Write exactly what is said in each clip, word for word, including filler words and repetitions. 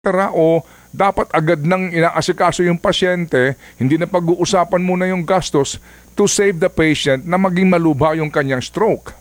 Tara, o dapat agad nang inaasikaso yung pasyente, hindi na pag-uusapan muna yung gastos to save the patient na maging malubha yung kanyang stroke.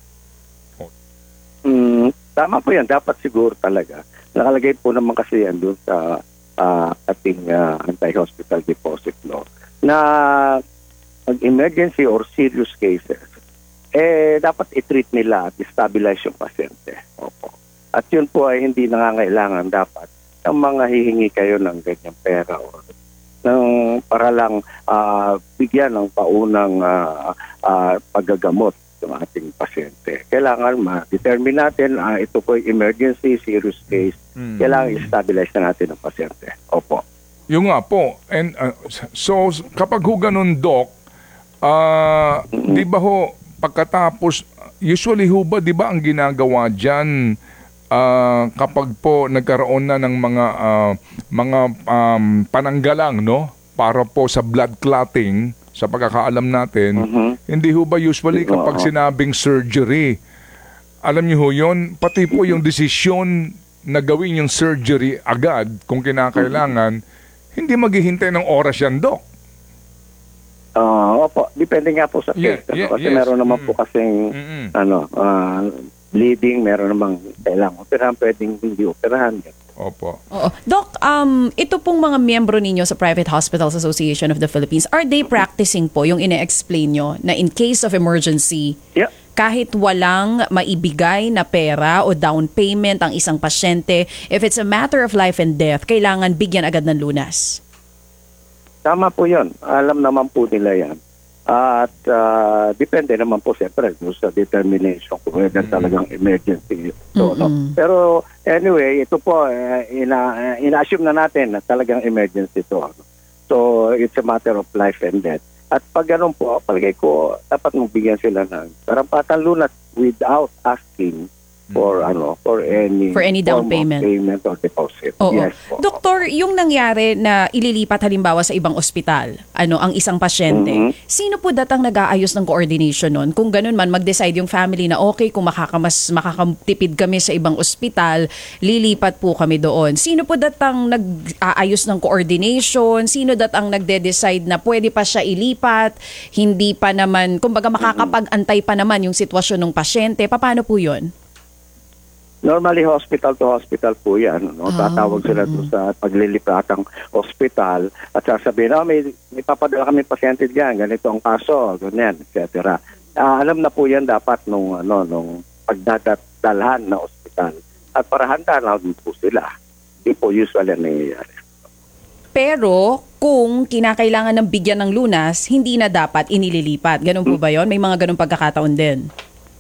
Mm, tama po yan. Dapat siguro talaga. Nakalagay po naman kasi yan doon sa uh, ating uh, anti-hospital deposit law na mag-emergency or serious cases, eh dapat i-treat nila at i-stabilize yung pasyente. Opo. At yun po ay hindi nangangailangan dapat ng mga hihingi kayo ng ganyang pera o ng para lang uh, bigyan ng paunang uh, uh, paggagamot ng ating pasyente. Kailangan ma-determine natin uh, ito po emergency, serious case. Mm. Kailangan i-stabilize na natin ang pasyente. Opo. Yung nga po. And, uh, so, kapag ho ganun, Doc, uh, mm-hmm. di ba ho, pagkatapos, usually ho ba, di ba ang ginagawa dyan, Uh, kapag po nagkaroon na ng mga uh, mga um, pananggalang, no, para po sa blood clotting, sa pagkakaalam natin, uh-huh. hindi ho ba usually kapag sinabing surgery, alam niyo ho yun, pati po yung desisyon na gawin yung surgery agad kung kinakailangan, uh-huh. hindi maghihintay ng oras yan, Doc. Uh, opo, depende nga po sa case. Yeah, yeah, kasi yes. meron naman mm. po kasing mm-hmm. ano, uh, bleeding, meron namang kailangan operahan, pwedeng hindi operahan. Opo. Oo. Doc, um, ito pong mga miyembro ninyo sa Private Hospitals Association of the Philippines, are they practicing po yung ine-explain nyo na in case of emergency, yeah. kahit walang maibigay na pera o down payment ang isang pasyente, if it's a matter of life and death, kailangan bigyan agad ng lunas? Tama po yun. Alam naman po nila yan. At uh, depende naman po siyempre sa determination kung whether mm-hmm. talagang emergency. So, mm-hmm. no? Pero anyway, ito po, uh, ina, uh, ina-assume na natin na talagang emergency to. So it's a matter of life and death. At pag ganun po, palagay ko, dapat magbigyan sila ng karampatang lunas without asking for ano for any for any down payment. payment or deposit. Oo. Yes po. Doktor, yung nangyari na ililipat halimbawa sa ibang ospital, ano ang isang pasyente, mm-hmm. sino po datang nag-aayos ng coordination nun? Kung ganun man mag-decide yung family na okay, kung makakamas makakatipid kami sa ibang ospital, lilipat po kami doon. Sino po datang nag-aayos ng coordination? Sino datang nagde-decide na pwede pa siya ilipat? Hindi pa naman, kumbaga makakapag-antay pa naman yung sitwasyon ng pasyente. Paano po 'yun? Normally, hospital to hospital po yan. No? Tatawag sila doon sa paglilipatang hospital at sasabihin, oh, may, may papadala kami pasyente dyan, ganito ang kaso, ganyan, et cetera. Uh, alam na po yan dapat nung, ano, nung pagdadalhan na hospital. At para handa na din po sila. Hindi po usually nangyayari. Pero kung kinakailangan ng bigyan ng lunas, hindi na dapat inililipat. Ganun po ba yon? May mga ganun pagkakataon din?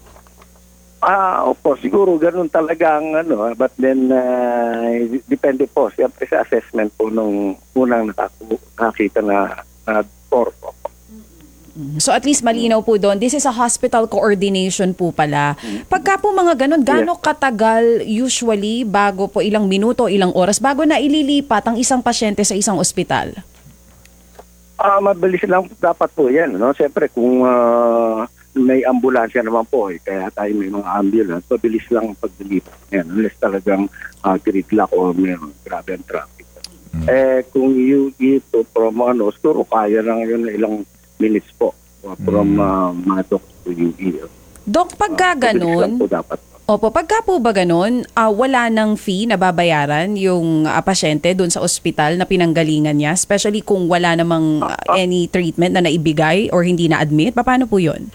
Ah, opo, siguro ganun talaga ang ano, but then uh, depende po siyempre sa assessment po nung unang nakakita na na corpo. So at least malinaw po doon, this is a hospital coordination po pala. Pagka po mga ganun, gaano yes. katagal usually bago po ilang minuto, ilang oras bago na ililipat ang isang pasyente sa isang ospital? Ah, uh, mabilis lang dapat po 'yan, no? Siyempre kung uh, may ambulansya naman po, eh, kaya tayo may mga ambulance, mabilis lang ang paglilipat. Yan, unless talagang uh, gridlock o may grabe ang traffic. Mm. Eh, kung you ito from ano, siguro kaya lang yun na ilang minutes po uh, from uh, Madok to U E. Dok, pagka uh, ganun, po dapat. Opo, pagka po ba ganun, uh, wala nang fee na babayaran yung uh, pasyente doon sa ospital na pinanggalingan niya, especially kung wala namang uh, any treatment na naibigay or hindi na-admit? Paano po yun?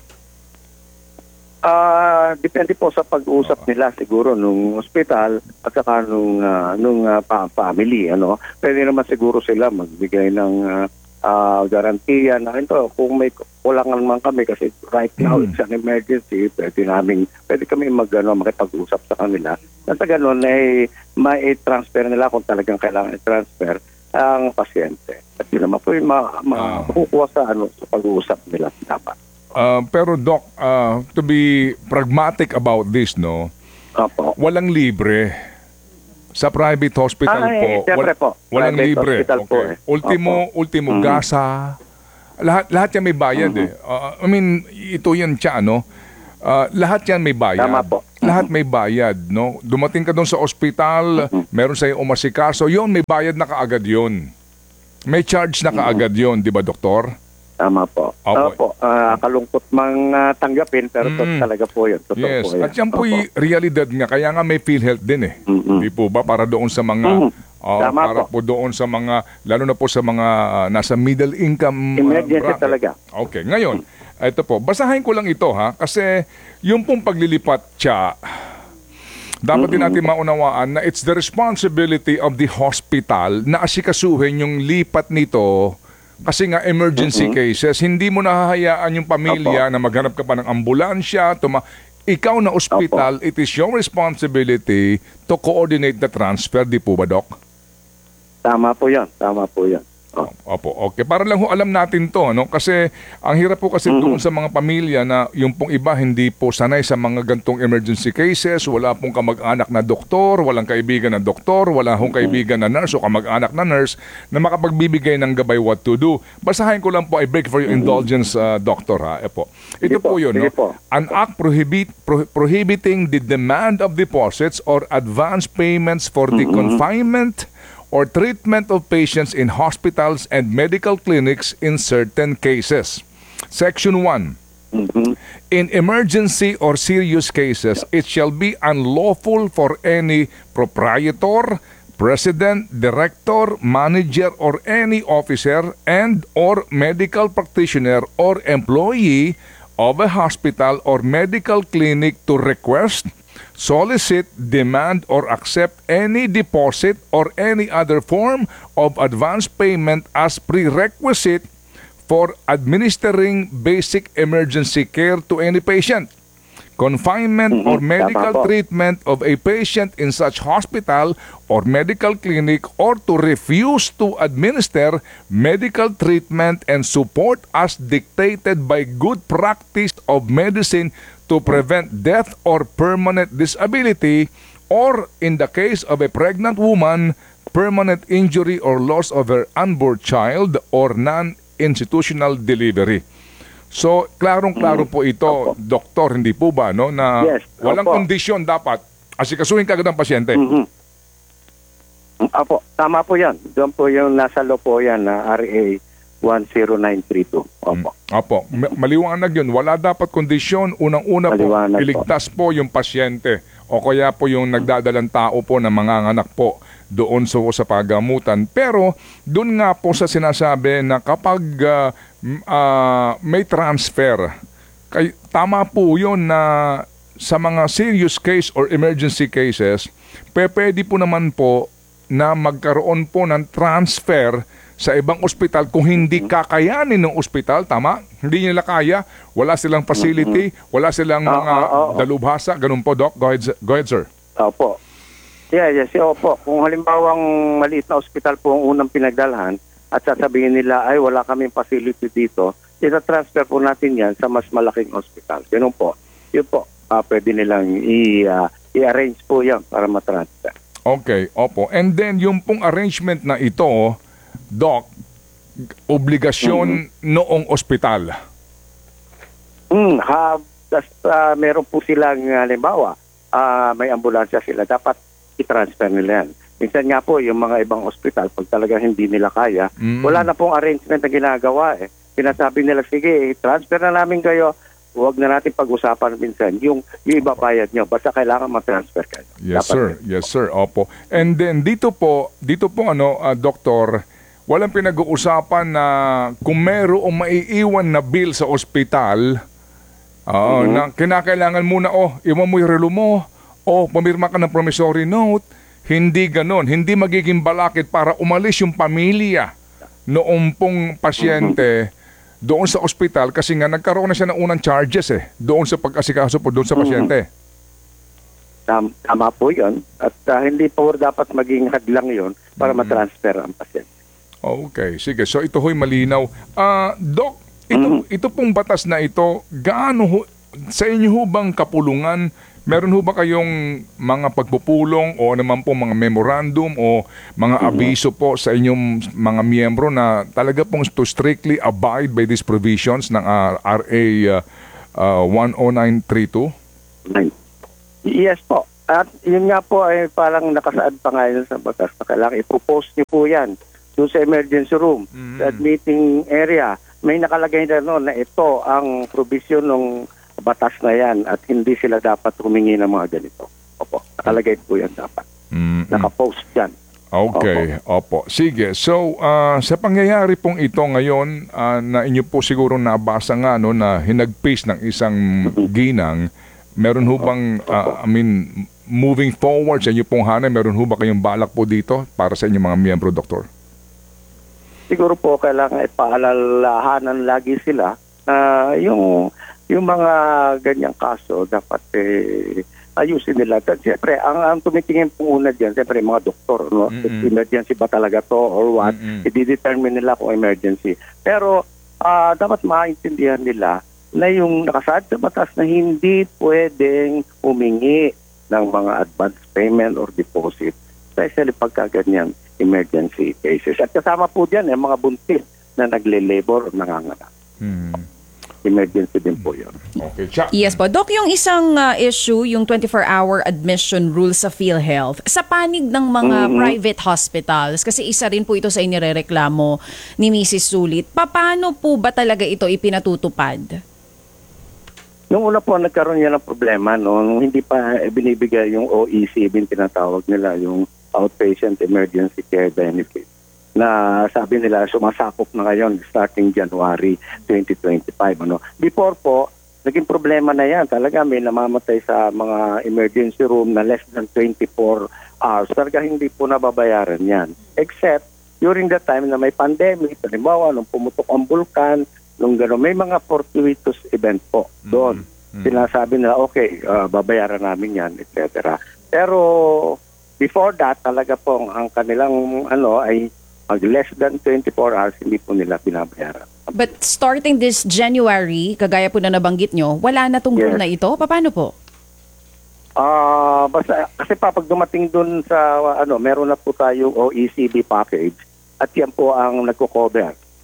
Uh, depende po sa pag-usap nila siguro nung hospital at saka nung, uh, nung uh, pa- family. Ano? Pwede naman siguro sila magbigay ng uh, uh, garantiya na ito. Kung may kulangan naman kami kasi right now mm. it's an emergency, pwede, namin, pwede kami mag, ano, makipag-usap sa kanila. At sa ganun, ay ma-transfer nila kung talagang kailangan i-transfer ang pasyente. At yun naman po yung ma- ma- makukuha sa, ano, sa pag-uusap nila dapat. Uh, pero Doc, uh, to be pragmatic about this, no? Opo. Walang libre. Sa private hospital ah, po, eh, wal- po, walang private libre. Okay. Po, eh. Ultimo, Opo. ultimo mm-hmm. gasa. Lahat lahat yan may bayad mm-hmm. eh. Uh, I mean, ito yan siya, no? Uh, lahat yan may bayad. Tama po. lahat may bayad, no? Dumating ka doon sa ospital, meron sa'yo umasikaso, yun, may bayad na kaagad yun. May charge na kaagad yun, di ba, doktor? Tama po. Opo. Opo. Ah, kalungkot mang ah, tanggapin, pero to- Mm. talaga po yun. Totoo Yes, po yan. at yan po Opo. yung realidad nga, kaya nga may PhilHealth din eh. Mm-mm. Di po ba? Para doon sa mga, Mm. oh, Tama para po. po. doon sa mga, lalo na po sa mga ah, nasa middle income ah, Emergency bracket. talaga. Okay, ngayon, ito po, basahin ko lang ito ha, kasi yung pong paglilipat siya, dapat din natin maunawaan na it's the responsibility of the hospital na asikasuhin yung lipat nito kasi nga emergency cases, hindi mo nahahayaan yung pamilya na maghanap ka pa ng ambulansya, tuma ikaw na ospital, it is your responsibility to coordinate the transfer, di po ba, Doc? Tama po yan. Tama po yan. Oh. Opo, okay. Para lang ho alam natin to, no? Kasi ang hirap po kasi doon sa mga pamilya na yung pong iba hindi po sanay sa mga gantong emergency cases, wala pong kamag-anak na doktor, walang kaibigan na doktor, wala hong kaibigan na nurse o kamag-anak na nurse na makapagbibigay ng gabay what to do. Basahin ko lang po, I beg for your indulgence, uh, Doctor, ha? E po. Ito Sige po po, yun, no? sige po. An act prohibit, pro- prohibiting the demand of deposits or advance payments for the confinement or treatment of patients in hospitals and medical clinics in certain cases. Section one. Mhm. In emergency or serious cases, it shall be unlawful for any proprietor, president, director, manager, or any officer and or medical practitioner or employee of a hospital or medical clinic to request, solicit, demand, or accept any deposit or any other form of advance payment as prerequisite for administering basic emergency care to any patient. Confinement or Mhm, medical tama po. treatment of a patient in such hospital or medical clinic or to refuse to administer medical treatment and support as dictated by good practice of medicine to prevent death or permanent disability, or in the case of a pregnant woman, permanent injury or loss of her unborn child or non-institutional delivery. So, klarong-klaro po ito, doktor, hindi po ba, no, na Yes, walang opo. kondisyon dapat asikasuhin kagad ang pasyente. Mhm. Apo, tama po yan. Doon po yung nasa law po yan na R A one zero nine three two. Opo. Opo, ma- maliwanag yun. Wala dapat kondisyon. Unang-una po, Maliwanag po. iligtas po yung pasyente o kaya po yung nagdadalang tao po na manganganak po doon sa, sa pagamutan. Pero doon nga po sa sinasabi na kapag ah, m- ah, may transfer, kay, tama po yun na sa mga serious case or emergency cases, pe- pwede po naman po na magkaroon po ng transfer sa ibang ospital kung hindi kakayanin ng ospital, tama? Hindi nila kaya, wala silang facility, wala silang mga Ah, ah, ah, ah. dalubhasa, ganun po, Doc. Go ahead, s- go ahead, sir. Opo. Yeah, yes, yeah, opo. Kung halimbawang maliit na ospital po ang unang pinagdalhan at sasabihin nila ay wala kaming facility dito, ita-transfer po natin yan sa mas malaking ospital. Ganun po. Yun po. Ah, pwede nilang i, ah, i-arrange po yan para matransfer. Okay, opo. And then, yung pong arrangement na ito, Doc, obligasyon noong ospital. Hmm, ha, tas, ah, meron po silang ah, halimbawa, ah, may ambulansya sila, dapat i-transfer nila yan. Minsan nga po, yung mga ibang ospital, pag talaga hindi nila kaya, Mm. wala na pong arrangement na ginagawa eh. Pinasabi nila, sige, transfer na namin kayo, huwag na natin pag-usapan minsan yung, yung ibabayad nyo, basta kailangan ma-transfer kayo. Yes, Dapat sir. yun. Yes, sir. Opo. And then, dito po, dito po, ano, ah, doktor, walang pinag-uusapan na kung mayroong maiiwan na bill sa ospital, ah, na kinakailangan muna, oh, iwan mo yung relo mo, o pumirma ka ng promissory note. Hindi ganon. Hindi magiging balakid para umalis yung pamilya noong pong pasyente doon sa ospital kasi nga nagkaroon na siya ng unang charges eh doon sa pag-asikaso po doon sa pasyente. Tam- Tama po yun. At ah, hindi po dapat maging hadlang yun para matransfer ang pasyente. Okay, sige. So ito ho'y malinaw. Ah, Doc, ito, ito pong batas na ito, gaano ho, sa inyo ho bang kapulungan, meron ho ba kayong mga pagpupulong o naman po mga memorandum o mga abiso po sa inyong mga miyembro na talaga pong to strictly abide by these provisions ng ah, R A uh, uh, one oh nine three two? Nine. Yes po. At yun nga po ay parang nakasaad pa nga yun sa batas na kailangan ipopost niyo po yan doon sa emergency room, Mm. sa admitting area. May nakalagay na noon na ito ang provision ng batas na yan at hindi sila dapat humingi ng mga ganito. Opo, nakalagay po yan dapat. Mm-mm. Nakapost yan. Okay, opo. Sige. So, ah, sa pangyayari pong ito ngayon, ah, na inyo po siguro nabasa nga no, na hinagpis ng isang ginang, meron ho bang, ah, I mean, moving forward sa inyo pong hanay, meron ho ba kayong balak po dito para sa inyong mga miyembro, Doktor? Siguro po kailangan ipaalalahanan lagi sila na yung yung mga ganyang kaso dapat eh, ayusin nila. At siyempre, ang, ang tumitingin po una dyan, siyempre mga doktor, no? Mm-mm. Emergency ba talaga to or what? Mm-mm. I-determine nila kung emergency. Pero ah, dapat maintindihan nila na yung nakasaad sa batas na hindi pwedeng humingi ng mga advance payment or deposit, especially pagka ganyan emergency cases. At kasama po dyan yung mga buntis na nagle-labor o nanganganak. Hmm. Emergency din po yun. Okay, Cha. Yes po. Doc, yung isang uh, issue, yung twenty-four hour admission rule sa PhilHealth, sa panig ng mga Mhm. private hospitals, kasi isa rin po ito sa inirereklamo ni Missus Sulit, paano po ba talaga ito ipinatutupad? Nung una po nagkaroon yan ng problema, no, nung hindi pa eh, binibigay yung O E C, bin tinatawag nila, yung Outpatient Emergency Care Benefit, na sabi nila sumasakop na ngayon starting January twenty twenty-five. Ano. Before po, naging problema na yan. Talaga may namamatay sa mga emergency room na less than twenty-four hours. Talaga hindi po nababayaran yan. Except during the time na may pandemic, halimbawa, nung pumutok ang bulkan, nung gano'n, may mga fortuitous event po doon. Mm-hmm. Sinasabi nila, okay, uh, babayaran namin yan, et cetera. Pero before that, talaga po ang kanilang ano ay mag less than twenty-four hours, hindi po nila binabayaran. But starting this January, kagaya po na nabanggit nyo, wala na tong rule Yes. na ito? Paano po? Ah, basta kasi pa pag dumating dun sa ano, meron na po tayong O E C D package at yan po ang nagko-cover.